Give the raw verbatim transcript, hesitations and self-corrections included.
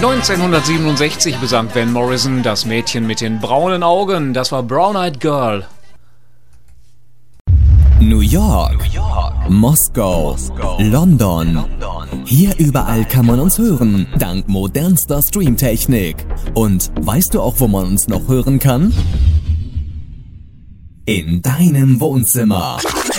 neunzehnhundertsiebenundsechzig besang Van Morrison das Mädchen mit den braunen Augen. Das war Brown Eyed Girl. New York, New York, Moskau, Moskau, London. London. Hier überall kann man uns hören, dank modernster Streamtechnik. Und weißt du auch, wo man uns noch hören kann? In deinem Wohnzimmer.